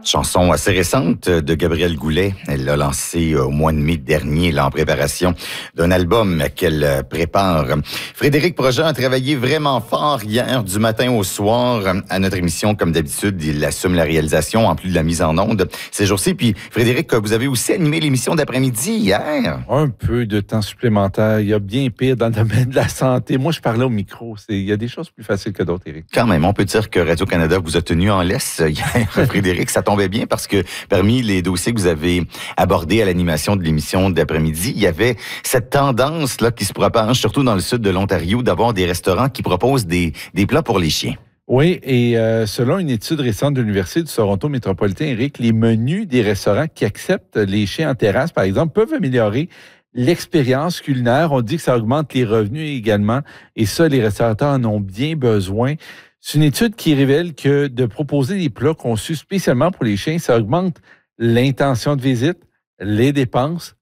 Chanson assez récente de Gabrielle Goulet. Elle l'a lancée au mois de mai dernier, là, en préparation d'un album qu'elle prépare. Frédéric Projean a travaillé vraiment fort hier, du matin au soir, à notre émission. Comme d'habitude, il assume la réalisation en plus de la mise en onde ces jours-ci. Puis, Frédéric, vous avez aussi animé l'émission d'après-midi hier. Un peu de temps supplémentaire. Il y a bien pire dans le domaine de la santé. Moi, je parlais au micro. Il y a des choses plus faciles que d'autres, Éric. Quand même, on peut dire que Radio-Canada vous a tenu en laisse hier, Frédéric. Ça tombait bien parce que parmi les dossiers que vous avez abordés à l'animation de l'émission d'après-midi, il y avait cette tendance-là qui se propage, surtout dans le sud de l'Ontario, d'avoir des restaurants qui proposent des plats pour les chiens. Oui, et selon une étude récente de l'Université du Toronto métropolitain, Éric, les menus des restaurants qui acceptent les chiens en terrasse, par exemple, peuvent améliorer l'expérience culinaire. On dit que ça augmente les revenus également, et ça, les restaurateurs en ont bien besoin. C'est une étude qui révèle que de proposer des plats conçus spécialement pour les chiens, ça augmente l'intention de visite, les dépenses,